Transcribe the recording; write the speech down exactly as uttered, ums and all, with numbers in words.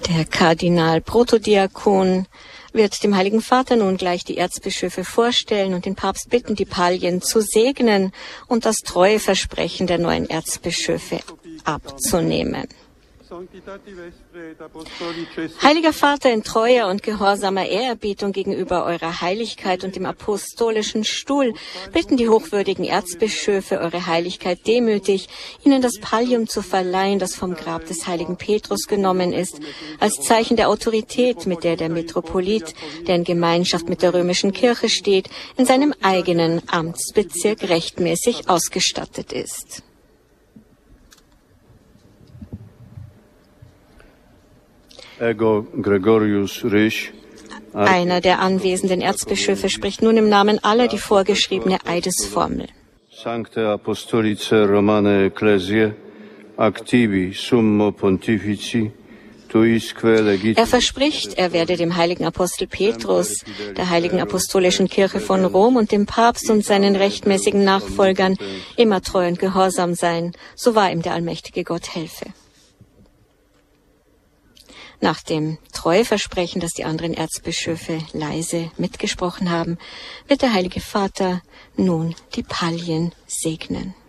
Der Kardinal Protodiakon wird dem Heiligen Vater nun gleich die Erzbischöfe vorstellen und den Papst bitten, die Pallien zu segnen und das Treueversprechen der neuen Erzbischöfe abzunehmen. Heiliger Vater, in treuer und gehorsamer Ehrerbietung gegenüber eurer Heiligkeit und dem apostolischen Stuhl bitten die hochwürdigen Erzbischöfe eure Heiligkeit demütig, ihnen das Pallium zu verleihen, das vom Grab des heiligen Petrus genommen ist, als Zeichen der Autorität, mit der der Metropolit, der in Gemeinschaft mit der römischen Kirche steht, in seinem eigenen Amtsbezirk rechtmäßig ausgestattet ist. Ego Gregorius Ryś, einer der anwesenden Erzbischöfe, spricht nun im Namen aller die vorgeschriebene Eidesformel. Sancte Apostolice Romane Ecclesiae, activi summo pontifici, tuisque legit. Er verspricht, er werde dem heiligen Apostel Petrus, der heiligen apostolischen Kirche von Rom und dem Papst und seinen rechtmäßigen Nachfolgern immer treu und gehorsam sein, so wahr ihm der allmächtige Gott helfe. Nach dem Treueversprechen, das die anderen Erzbischöfe leise mitgesprochen haben, wird der Heilige Vater nun die Pallien segnen.